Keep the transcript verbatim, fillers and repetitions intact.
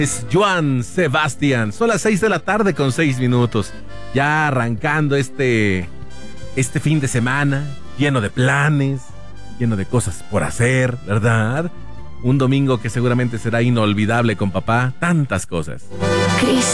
Es Joan Sebastián. Son las seis de la tarde con seis minutos. Ya arrancando este, este fin de semana, lleno de planes, lleno de cosas por hacer, ¿verdad? Un domingo que seguramente será inolvidable con papá. Tantas cosas. Cris.